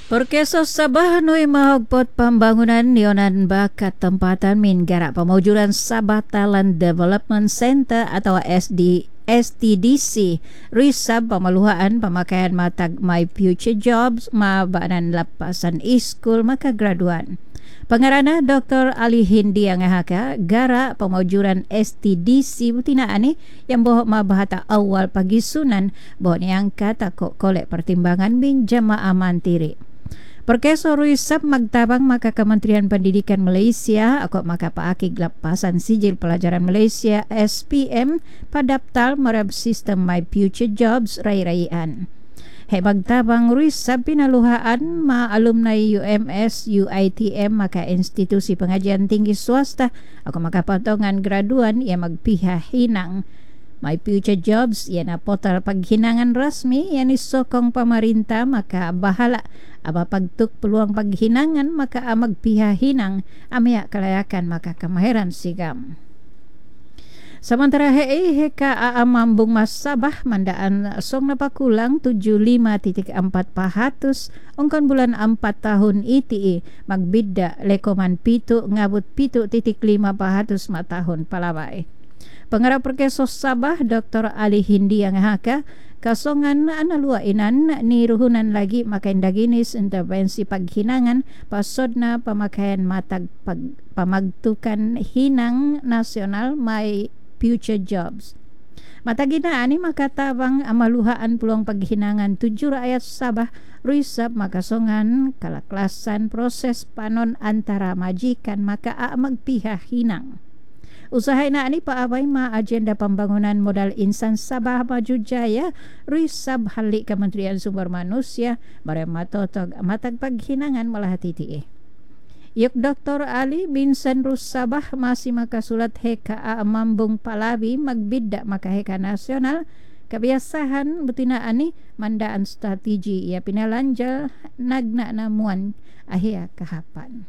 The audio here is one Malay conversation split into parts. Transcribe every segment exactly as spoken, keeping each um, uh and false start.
Perkeso Sabah Nui mahogpot pembangunan nionan bakat tempatan min garak pemajuran Sabah Talent Development Center atau S D S T D C risab pemaluhaan pemakaian matag My Future Jobs ma banan lapasan iskul maka graduan. Pengarana Doktor Ali Hindi yang ahaka gara pemajuran S T D C butina ani yang boh ma bahata awal pagi sunan boh ni angka takok kolek pertimbangan bin jamaah mantiri. Perkeso ruisap magtabang maka Kementerian Pendidikan Malaysia akok maka paaki lapasan sijil pelajaran Malaysia S P M padaptal merab sistem My Future Jobs rai-raian. He magtabang ruisap pinaluhaan ma alumni U M S U I T M maka institusi pengajian tinggi swasta akok maka potongan graduan yang magpihah hinang My Future Jobs ia na portal paghinangan rasmi yang disokong pemerintah maka bahala aba pagtuk peluang paghinangan maka amag piha hinang amya kelayakan maka kemahiran sigam. Sementara hei heka aamambung mas Sabah mandaan song napakulang tujuh puluh lima titik empat pahatus ongkon bulan empat tahun I T I magbidda lekoman pitu ngabut pitu titik lima pahatus ma tahun palawai. Pengarah Perkeso Sabah Doktor Ali Hindi yang haka kasongan analuainan ni ruhunan lagi makain daginis intervensi paghinangan pasodna pemakaian matag pag, pamagtukan hinang nasional My Future Jobs. Matagina ani makatabang amaluhaan peluang paghinangan tujuh rakyat Sabah ruisap makasongan kalaklasan proses panon antara majikan maka a magpihah hinang. Usaha ina ni paabay ma agenda pembangunan modal insan Sabah Maju Jaya risab halik Kementerian Sumber Manusia bare matotog matag paghinangan malahati ti. Yuk Doktor Ali bin Senrus Sabah masih makasulat heka amambung palabi magbidda maka heka nasional kebiasaan betina ani mandaan strategi ia pinalanjal nagna namuan ahia kahapan.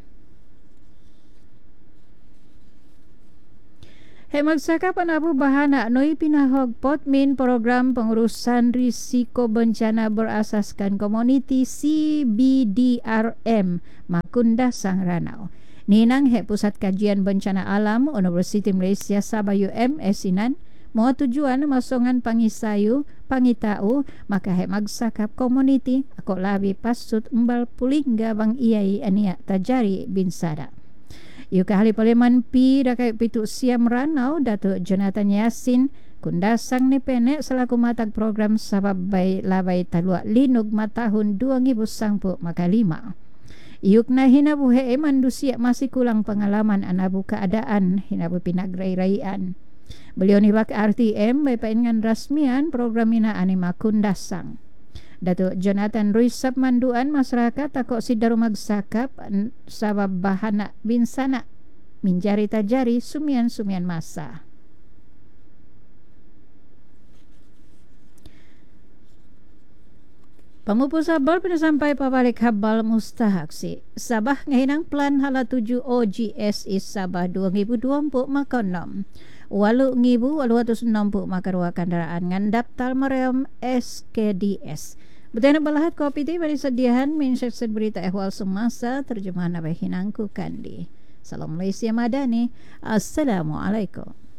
He magsaka panabu bahana noi pinahogpot min program pengurusan risiko bencana berasaskan komuniti C B D R M Makunda Sangranau. Ninang he pusat kajian bencana alam Universiti Malaysia Sabah U M S Sinan mau tujuan masongan pangisayu pangitau maka he magsakap komuniti ako labi pasut embal pulingga bang iyai ania tajari bin sada. Yuka ahli Parlimen P Dakai Pitu Siam Ranau Datuk Jonathan Yasin kundasang ni penek selaku matag program sabab bay labai talua linug matahun dua ribu sampu maka lima. Iuk na hinabu he mandusia masih kulang pengalaman anabu keadaan hinabu pinagrai-raian. Beliau ni bak R T M bay paingan rasmian program ina anima kundasang. Datuk Jonathan Ruisap manduan masyarakat takok sidaru magsakap sabab bahana binsana minjari tajari sumian-sumian masa. Pamupu Sabah pina sampai pabalik habal mustahaksi. Sabah ngahinang plan hala tujuh O G S I Sabah dua ribu dua puluh makonom. Walu ngibu walu atus enam puluh makarua kendaraan ngan daftar meream S K D S. Betul balahat kopi ti bari sediahan min seksi berita ehwal semasa terjemahan abai hinangku kandi. Salam Malaysia Madani. Assalamualaikum.